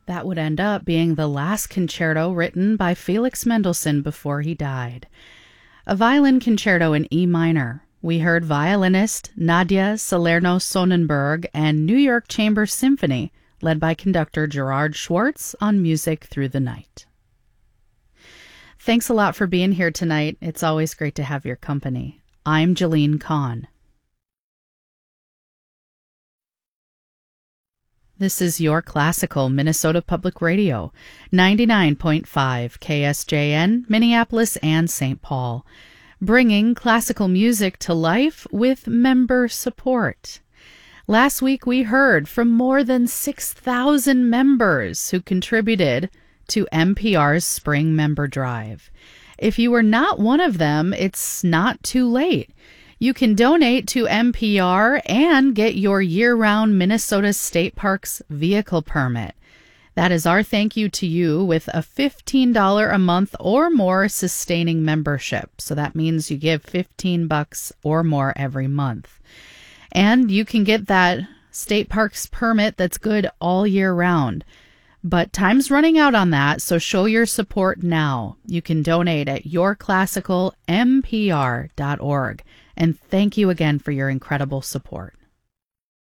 That would end up being the last concerto written by Felix Mendelssohn before he died. A violin concerto in E minor. We heard violinist Nadia Salerno-Sonnenberg and New York Chamber Symphony, led by conductor Gerard Schwartz on Music Through the Night. Thanks a lot for being here tonight. It's always great to have your company. I'm Jalene Kahn. This is your classical Minnesota Public Radio, 99.5 KSJN, Minneapolis and St. Paul, bringing classical music to life with member support. Last week we heard from more than 6,000 members who contributed to NPR's Spring Member Drive. If you were not one of them, it's not too late. You can donate to NPR and get your year-round Minnesota State Parks vehicle permit. That is our thank you to you with a $15 a month or more sustaining membership. So that means you give $15 or more every month. And you can get that State Parks permit that's good all year round. But time's running out on that, so show your support now. You can donate at yourclassicalmpr.org. And thank you again for your incredible support.